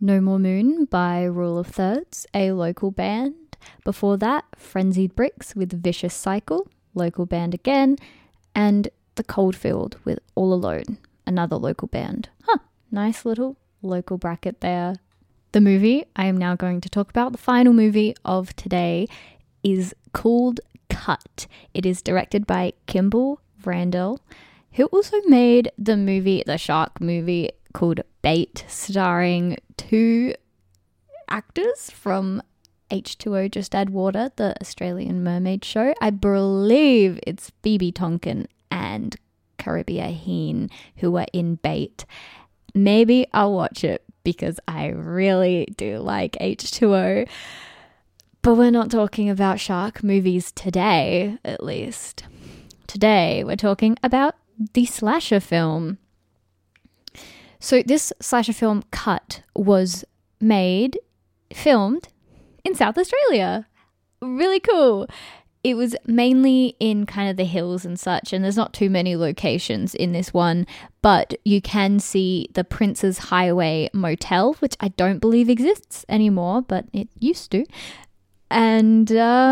No More Moon by Rule of Thirds, a local band. Before that, Frenzied Bricks with Vicious Cycle, local band again. And The Coldfield with All Alone, another local band. Nice little local bracket there. The movie I am now going to talk about, the final movie of today, is called Cut. It is directed by Kimball Randall, who also made the shark movie called Bait, starring two actors from H2O Just Add Water, the Australian mermaid show. I believe it's Phoebe Tonkin and Caribbean Heen who are in Bait. Maybe I'll watch it because I really do like H2O. But we're not talking about shark movies today, at least. Today we're talking about the slasher film. So this slasher film, Cut, was filmed in South Australia. Really cool. It was mainly in kind of the hills and such, and there's not too many locations in this one, but you can see the Prince's Highway Motel, which I don't believe exists anymore, but it used to. And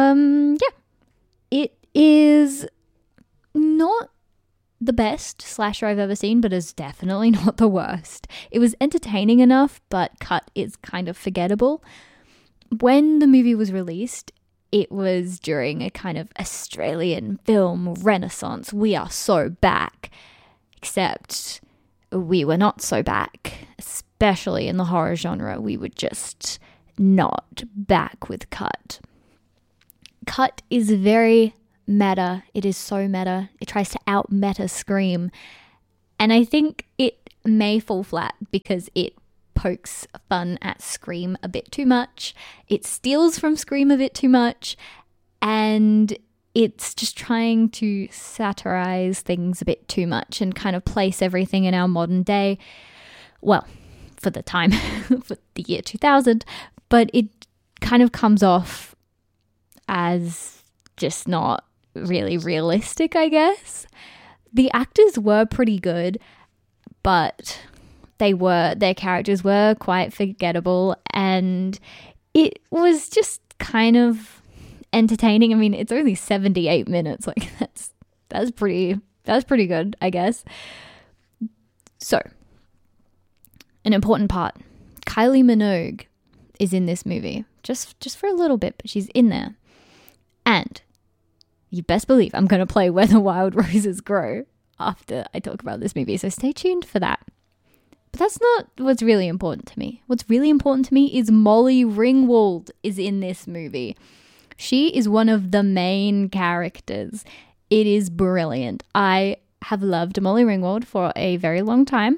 it is not the best slasher I've ever seen, but it's definitely not the worst. It was entertaining enough, but Cut is kind of forgettable. When the movie was released, it was during a kind of Australian film renaissance. We are so back. Except we were not so back, especially in the horror genre. We were just not back with Cut. Cut is very meta. It is so meta. It tries to out-meta Scream. And I think it may fall flat because it pokes fun at Scream a bit too much. It steals from Scream a bit too much. And it's just trying to satirize things a bit too much and kind of place everything in our modern day. Well, for the time, for the year 2000. But it kind of comes off as just not really realistic, I guess. The actors were pretty good, but their characters were quite forgettable, and it was just kind of entertaining. I mean, it's only 78 minutes. Like that's pretty good, I guess. So, an important part. Kylie Minogue is in this movie. Just for a little bit, but she's in there. And you best believe I'm going to play Where the Wild Roses Grow after I talk about this movie, so stay tuned for that. But that's not what's really important to me. What's really important to me is Molly Ringwald is in this movie. She is one of the main characters. It is brilliant. I have loved Molly Ringwald for a very long time.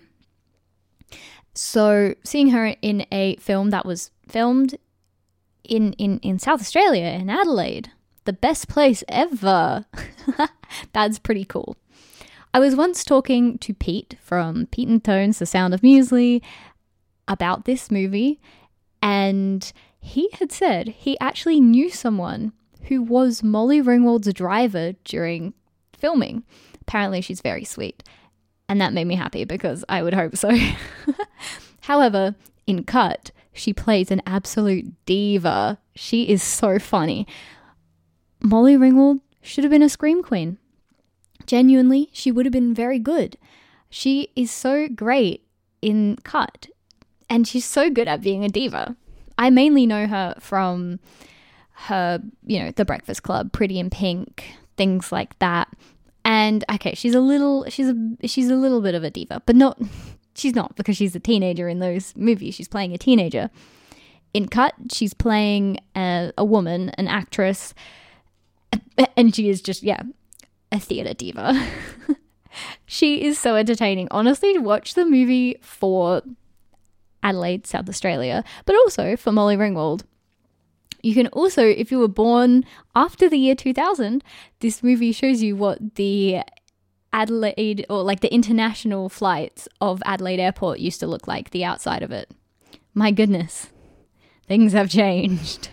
So seeing her in a film that was filmed in South Australia, in Adelaide, the best place ever. That's pretty cool. I was once talking to Pete from Pete and Tones, The Sound of Muesli, about this movie, and he had said he actually knew someone who was Molly Ringwald's driver during filming. Apparently she's very sweet, and that made me happy because I would hope so. However, in Cut, she plays an absolute diva. She is so funny. Molly Ringwald should have been a Scream Queen. Genuinely, she would have been very good. She is so great in Cut, and she's so good at being a diva. I mainly know her from her, The Breakfast Club, Pretty in Pink, things like that. And okay, she's a little bit of a diva, but she's not because she's a teenager in those movies. She's playing a teenager. In Cut, she's playing a woman, an actress, and she is just, a theatre diva. She is so entertaining. Honestly, watch the movie for Adelaide, South Australia, but also for Molly Ringwald. You can also, if you were born after the year 2000, this movie shows you what the Adelaide, or like the international flights of Adelaide Airport used to look like, the outside of it. My goodness, things have changed.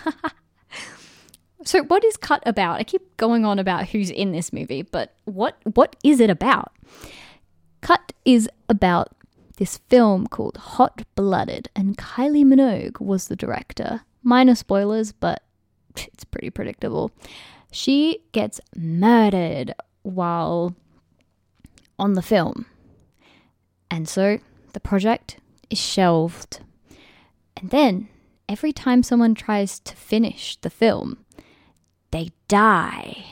So what is Cut about? I keep going on about who's in this movie, but what is it about? Cut is about this film called Hot Blooded, and Kylie Minogue was the director. Minor spoilers, but it's pretty predictable. She gets murdered while on the film. And so the project is shelved. And then every time someone tries to finish the film, they die.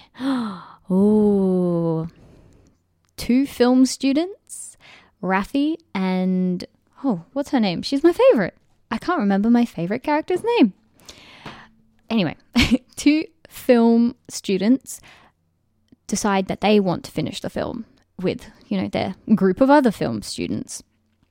Ooh. 2 film students, Rafi and, what's her name? She's my favorite. I can't remember my favorite character's name. Anyway, 2 film students decide that they want to finish the film with, their group of other film students.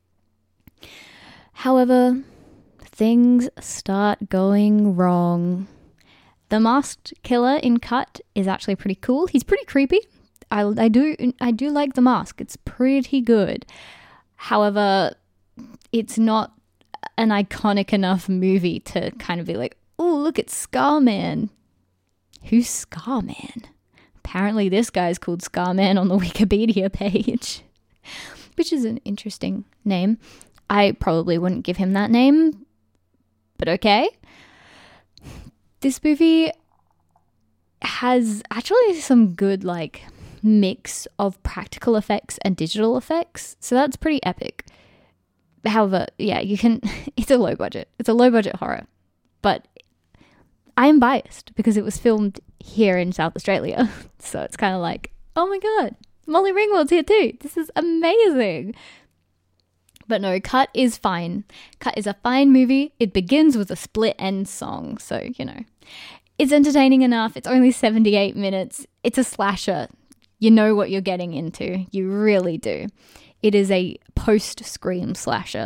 However, things start going wrong. The masked killer in Cut is actually pretty cool. He's pretty creepy. I do like the mask. It's pretty good. However, it's not an iconic enough movie to kind of be like, oh, look, it's Scarman. Who's Scarman? Apparently this guy's called Scarman on the Wikipedia page, which is an interesting name. I probably wouldn't give him that name, but okay. This movie has actually some good, mix of practical effects and digital effects, so that's pretty epic. However, yeah, it's a low budget horror, but I am biased because it was filmed here in South Australia, so it's kind of like, oh my god, Molly Ringwald's here too, this is amazing. But no, Cut is fine. Cut is a fine movie. It begins with a split end song, so it's entertaining enough. It's only 78 minutes. It's a slasher. You know what you're getting into. You really do. It is a post-Scream slasher.